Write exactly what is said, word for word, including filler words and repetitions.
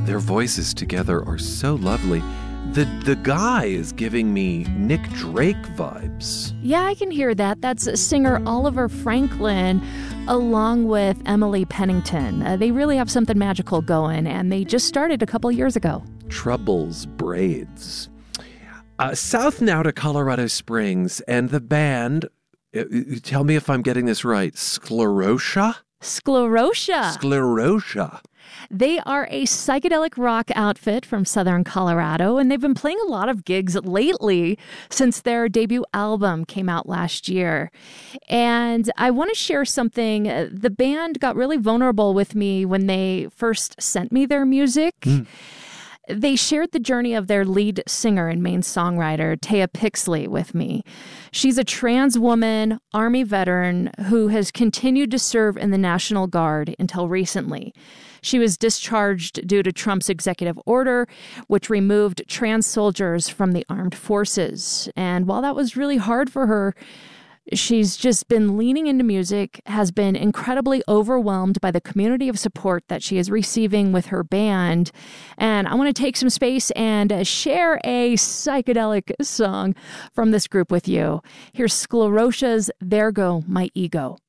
their voices together are so lovely. The the guy is giving me Nick Drake vibes. Yeah, I can hear that. That's singer Oliver Franklin along with Emily Pennington. Uh, they really have something magical going, and they just started a couple years ago. Troubles Braids. Uh, south now to Colorado Springs, and the band, uh, tell me if I'm getting this right, Sclerotia? Sclerotia. Sclerotia. They are a psychedelic rock outfit from southern Colorado, and they've been playing a lot of gigs lately since their debut album came out last year. And I want to share something. The band got really vulnerable with me when they first sent me their music. Mm. They shared the journey of their lead singer and main songwriter, Taya Pixley, with me. She's a trans woman, Army veteran, who has continued to serve in the National Guard until recently. She was discharged due to Trump's executive order, which removed trans soldiers from the armed forces. And while that was really hard for her, she's just been leaning into music, has been incredibly overwhelmed by the community of support that she is receiving with her band. And I want to take some space and share a psychedelic song from this group with you. Here's Sclerotia's There Go My Ego.